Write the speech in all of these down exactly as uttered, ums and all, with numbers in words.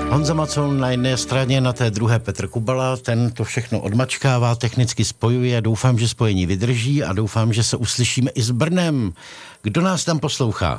Honza Macon na jedné straně, na té druhé Petr Kubala, ten to všechno odmačkává, technicky spojuje. Doufám, že spojení vydrží a doufám, že se uslyšíme i s Brnem. Kdo nás tam poslouchá?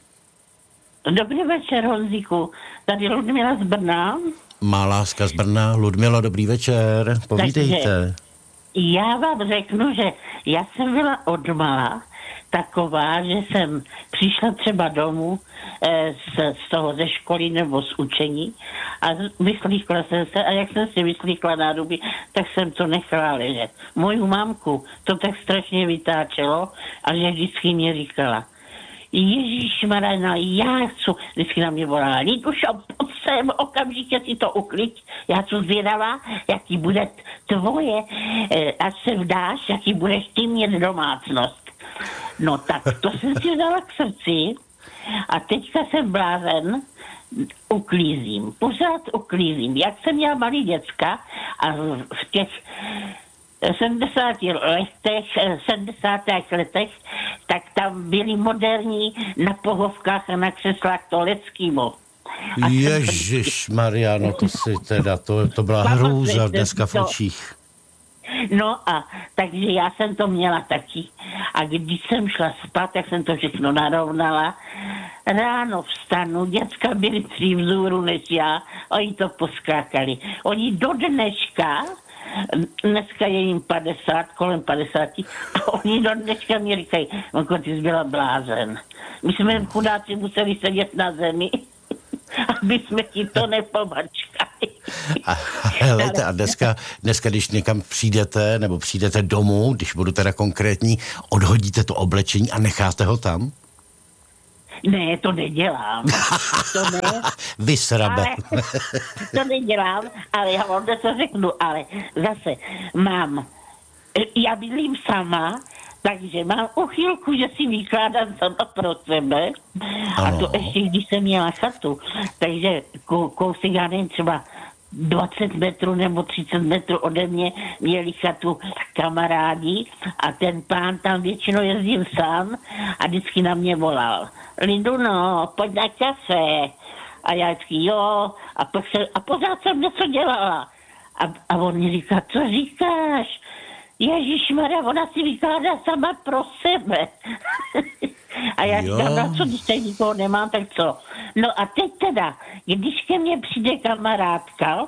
Dobrý večer, Honzíku. Tady Ludmila z Brna. Má láska z Brna. Ludmila, dobrý večer. Povídejte. Takže já vám řeknu, že já jsem byla odmala taková, že jsem přišla třeba domů eh, z, z toho ze školy nebo z učení a vyslíchla jsem se a jak jsem si vyslíchla nádoby, tak jsem to nechala ležet. Moju mámku to tak strašně vytáčelo a že vždycky mě říkala: Ježíšmarja, já chci, vždycky na mě volala: Lidušo, pojď sem, okamžitě si to ukliď, já jsem zvědavá, jaký bude tvoje, eh, až se vdáš, jaký budeš ty mít domácnost. No tak to jsem si vzala k srdci a teďka jsem blázen, uklízím, pořád uklízím. Jak jsem měla malý děcka a v těch sedmdesátých letech, sedmdesátých letech, tak tam byli moderní na pohovkách a na křeslách to Leckýho. Ježiš Mariano, to si teda, to, to byla hrůza dneska v očích. No a takže já jsem to měla taky. A když jsem šla spát, tak jsem to všechno narovnala. Ráno vstanu, děcka byly tři vzůru než já, oni to poskákali. Oni do dneška, dneska je jim padesát, kolem padesáti, a oni do dneška mi říkají: Monko, ty jsi byla blázen. My jsme chudáci museli sedět na zemi, aby jsme ti to nepomačkali. A, helejte, a dneska, dneska, když někam přijdete, nebo přijdete domů, když budu teda konkrétní, odhodíte to oblečení a necháte ho tam? Ne, to nedělám. To ne. Vysrabe. Ale, to nedělám, ale já vám to řeknu, ale zase mám, já bydlím sama, takže mám uchylku, že si vykládám sama pro sebe. Ano. A to ještě, když jsem měla chatu. Takže kousek, já nevím, třeba dvacet metrů nebo třicet metrů ode mě měli chatu kamarádi a ten pán tam většinou jezdil sám a vždycky na mě volal: Lidu, no, pojď na kafe. A já vždycky jo, a, pak se, a pořád jsem něco dělala. A, a on mi říká: co říkáš? Ježišmarja, ona si vykládá sama pro sebe. A já říkám: no co, když tady nikoho nemám, tak co? No a teď teda, když ke mně přijde kamarádka,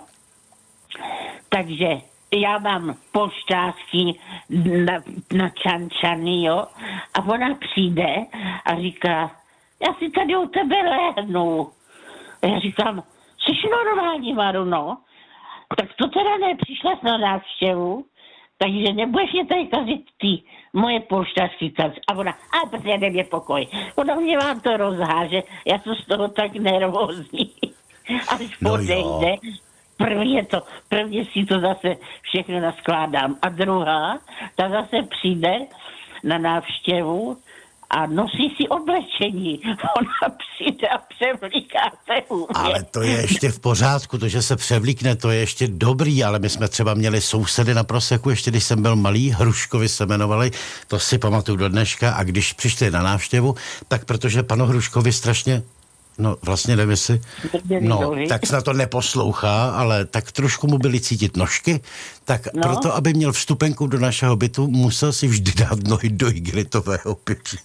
takže já mám polštářky na, na čančany, jo, a ona přijde a říká: já si tady u tebe lehnu. A já říkám: jsi normální, Maruno? Tak to teda ne, přišla jsi na návštěvu, takže nebudeš mě tady kazit ty moje polštářky kaz. A ona: a protože jde mě pokoj. Ona mě vám to rozháže, já jsem z toho tak nervózní. Až no podejde, prvně to, prvně si to zase všechno naskládám. A druhá, ta zase přijde na návštěvu a nosí si oblečení. Ona přijde a převlíká se u mě. Ale to je ještě v pořádku, to, že se převlíkne, to je ještě dobrý, ale my jsme třeba měli sousedy na Proseku, ještě když jsem byl malý, Hruškovi se jmenovali, to si pamatuju do dneška, a když přišli na návštěvu, tak protože panu Hruškovi strašně, no vlastně nevím, jestli, no, tak se na to neposlouchá, ale tak trošku mu byly cítit nožky, tak no. Proto, aby měl vstupenku do našeho bytu, musel si vždy dát nohy do igelitového pytli.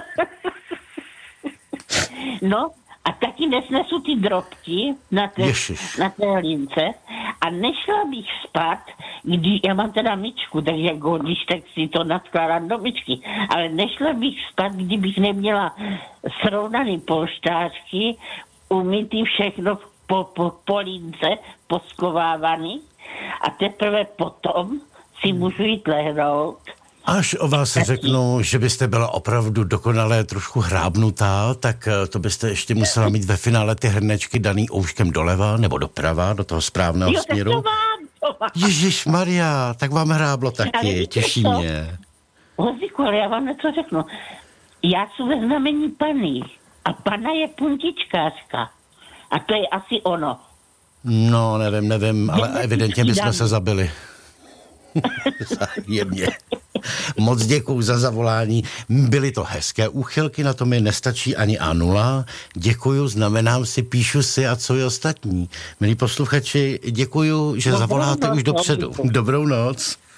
No, a taky nesnesu ty drobky na té, na té lince a nešla bych spát, když já mám teda myčku, takže když tak si to naskládám do myčky, ale nešla bych spát, kdybych neměla srovnaný polštářky, umytý všechno po, po, po lince, poskovávaný, a teprve potom si můžu jít lehnout. Až o vás řeknu, že byste byla opravdu dokonale trošku hrábnutá, tak to byste ještě musela mít ve finále ty hrnečky daný ouškem doleva nebo doprava, do toho správného jo, směru. To mám, to mám. Ježišmarja, tak vám hráblo taky, těší to mě. Hoziku, ale já vám něco řeknu. Já jsem ve znamení Panny a Panna je puntičkářka. A to je asi ono. No, nevím, nevím, ale evidentně bychom se zabili. Jemně. Moc děkuju za zavolání. Byly to hezké úchylky, na to mi nestačí ani A nula. Děkuju, znamenám si, píšu si a co je ostatní. Milí posluchači, děkuju, že Dobrou zavoláte noc, už dopředu. Dobrou noc.